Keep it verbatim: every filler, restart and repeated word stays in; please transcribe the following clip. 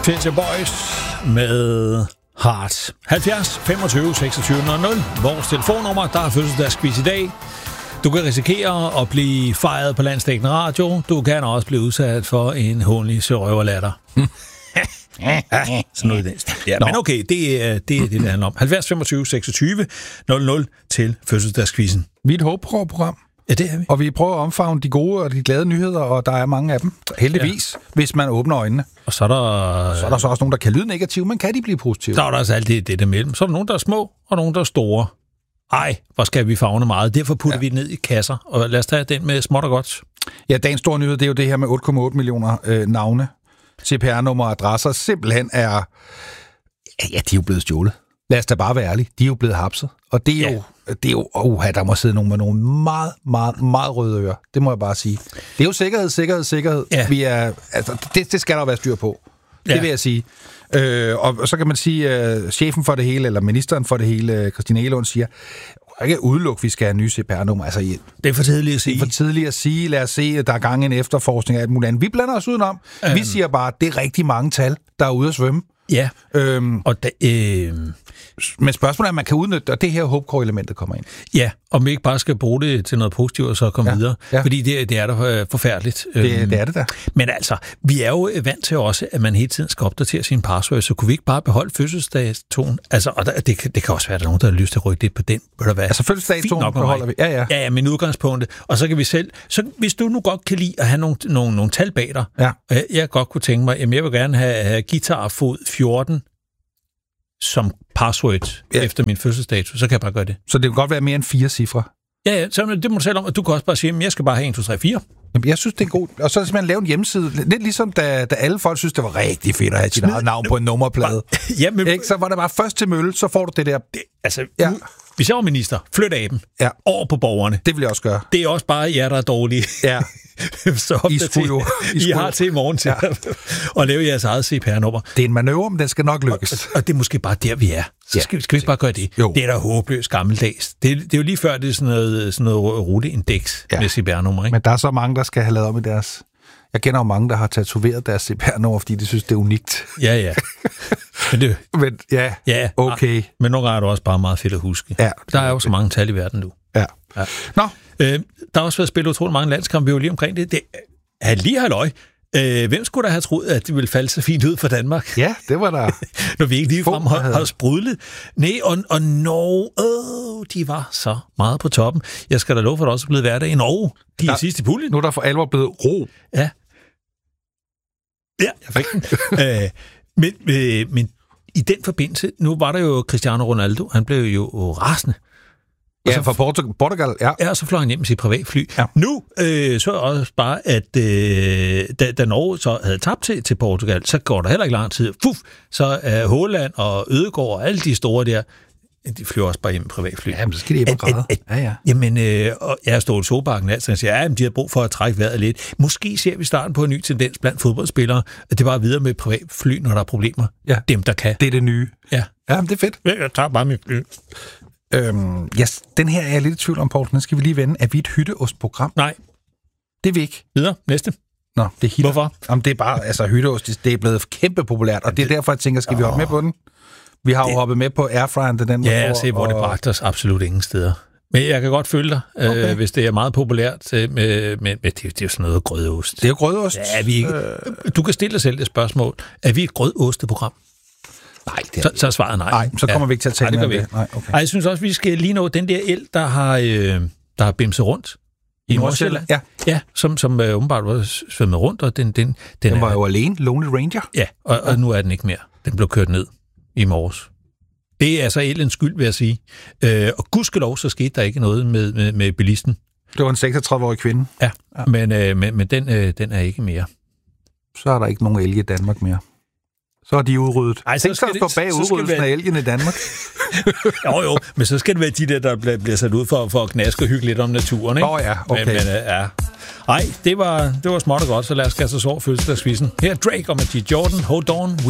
Fisher Boys med Heart. halvfjerds femogtyve seksogtyve nul nul. Vores telefonnummer, der er fødselsdagsquiz i dag. Du kan risikere at blive fejret på landsdækkende radio. Du kan også blive udsat for en hånlig sørøverlatter. Ja, sådan noget i den stil. Ja, men okay, det er det, er det, det handler om. halvfjerds femogtyve seksogtyve nul nul til fødselsdagsquizzen. Vi er et håbprogram. Ja, det er vi. Og vi prøver at omfavne de gode og de glade nyheder, og der er mange af dem. Heldigvis, ja. Hvis man åbner øjnene. Og så er der... Så er der så også nogen, der kan lyde negative, men kan de blive positive? Så er der altså alt det, det der mellem. Så er der nogen, der er små, og nogen, der er store. Ej, hvor skal vi favne meget. Derfor putter ja. vi ned i kasser. Og lad os tage den med småt og godt. Ja, dagens store nyhed, det er jo det her med otte komma otte millioner øh, navne. C P R-nummer og adresser simpelthen er... Ja, de er jo blevet stjålet. Lad os da bare være ærlige. De er jo blevet hapset. Og det er ja. jo... Det er jo... Åh, der må sidde nogen med nogle meget, meget, meget røde ører. Det må jeg bare sige. Det er jo sikkerhed, sikkerhed, sikkerhed. Ja. Vi er... Altså, det, det skal der være styr på. Ja. Det vil jeg sige. Øh, og så kan man sige, at uh, chefen for det hele, eller ministeren for det hele, Christina Egelund, siger, ikke udelukke, at vi skal have nye C P R-nummer. Altså, det er for tidligt at sige. Det er for tidligt at sige. Lad os se, at der er gang i en efterforskning af alt muligt andet. Vi blander os udenom. Um, vi siger bare, at det er rigtig mange tal, der er ude at svømme. Ja, øhm, og da, øh, men spørgsmålet er, at man kan udnytte, og det her HopeCore-elementet kommer ind. Ja, og vi ikke bare skal bruge det til noget positivt, og så komme ja, videre. Ja. Fordi det, det er da forfærdeligt. Det, det er det da. Men altså, vi er jo vant til også, at man hele tiden skal opdatere sin password, så kunne vi ikke bare beholde fødselsdagstonen? Altså, og der, det, det kan også være, at der er nogen, der har lyst til at rykke lidt på den. Altså, fødselsdagstonen beholder vi. Ja, ja. Ja, ja, men udgangspunktet. Og så kan vi selv... Så hvis du nu godt kan lide at have nogle, nogle, nogle tal bag dig, ja. jeg, jeg godt kunne tænke mig, jamen, jeg vil gerne have, have guitarfod fjorten som password ja. efter min fødselsdato, så kan jeg bare gøre det. Så det kan godt være mere end fire cifre? Ja, ja, så det må du selv om, at du kan også bare sige, at jeg skal bare have en, to, tre, fire. Jamen, jeg synes, det er godt. Og så skal man lave en hjemmeside. Lidt ligesom, da, da alle folk synes, det var rigtig fedt at have sit eget navn på en nummerplade. Ja, men... Ikke? Så var det bare først til mølle, så får du det der... Det, altså, ja. nu, hvis jeg var minister, flyt aben ja. over på borgerne. Det vil jeg også gøre. Det er også bare jer, der er dårlige. Ja. så I, skulle jo, I, I har til i morgen til ja. at lave jeres eget C P R-nummer. Det er en manøvre, men den skal nok lykkes. Og, og det er måske bare der, vi er. Så skal, ja. skal vi ikke bare gøre det? Jo. Det er da håbløst gammeldags. Det, det er jo lige før, det er sådan noget, sådan noget ruteindeks ja. med C P R-nummer. Ikke? Men der er så mange, der skal have lavet om i deres... Jeg kender jo mange, der har tatoveret deres C P R-nummer, fordi de synes, det er unikt. Ja, ja. Men, det, men ja, ja, okay. Men nogle gange er det også bare meget fedt at huske. Ja, der er jo så mange tal i verden nu. Ja. ja. Nå. Øh, der har også været spillet utrolig mange landskampe, vi er jo lige omkring det. det er lige halløj. Øh, hvem skulle da have troet, at det ville falde så fint ud for Danmark? Ja, det var der. Når vi ikke lige frem har, har sprudlet. Nej, og, og Norge, åh, de var så meget på toppen. Jeg skal da love for, at der også er blevet hverdag i Norge. De er sidst i puljen. Nu er der for alvor blevet ro. Ja. Ja, jeg fik den. øh, men, øh, men i den forbindelse, nu var der jo Cristiano Ronaldo, han blev jo rasende. Ja, fra Portugal, Portugal, ja. Ja, og så fløj han hjem med sit privatfly. Ja. Nu øh, så jeg også bare, at øh, da, da Norge så havde tabt til, til Portugal, så går der heller ikke lang tid. Fuf, så er Haaland og Ødegaard og alle de store der, de flyver også bare hjem med privatfly. Jamen, så skal de hjem på grader. Ja, ja. Jamen, øh, og jeg har stået i Sobakken, altså, og siger, ja, de har brug for at trække vejret lidt. Måske ser vi starten på en ny tendens blandt fodboldspillere, at det bare videre med privatfly, når der er problemer. Ja. Dem, der kan. Det er det nye. Ja. Ja, men det er fedt. Jeg tager bare mit fly. Øhm, yes, den her er jeg lidt i tvivl om, Poul. Den skal vi lige vende. Er vi et hytteostprogram? Nej. Det er vi ikke. Videre. Næste. Nå, det er hitter. Hvorfor? Jamen, det er bare, altså hytteost, det er blevet kæmpe populært, og det er derfor, jeg tænker, skal vi hoppe med på den? Vi har jo det... hoppet med på airfryeren til den. Ja, jeg ser, hvor og... det bragte os absolut ingen steder. Men jeg kan godt følge dig, okay. øh, hvis det er meget populært, med, med, med det, det er jo sådan noget grødost. Det er jo grødost. Ja, er vi ikke... øh... Du kan stille dig selv det spørgsmål. Er vi et grødosteprogram? Nej, det er så, så er svaret nej. Nej, så kommer ja. vi ikke til at tale nej, med det. det. Nej, okay. Ej, jeg synes også, vi skal lige nå den der el, der har, øh, der har bimset rundt i Nordsjælland. Ja, ja som, som øh, åbenbart var svømmet rundt, og den, den, den, den var er, jo alene, Lonely Ranger. Ja, og, og nu er den ikke mere. Den blev kørt ned i morges. Det er altså elens skyld, vil jeg sige. Øh, og gudskelov, så skete der ikke noget med, med, med bilisten. Det var en seksogtredive-årig kvinde. Ja, ja. men, øh, men, men den, øh, den er ikke mere. Så er der ikke nogen elge i Danmark mere. Så er de udryddet. Ej, så skal det stå bag udryddelsen være... af elgen i Danmark. jo, jo, men så skal det være de der, der bliver, bliver sat ud for, for at knaske og hygge lidt om naturen, ikke? Åh oh, ja, okay. Men, men, ja. Ej, det var, det var småt og godt, så lad os kaste os over fødselsdagsquizzen. Her er Drake og Majid Jordan, Hold On.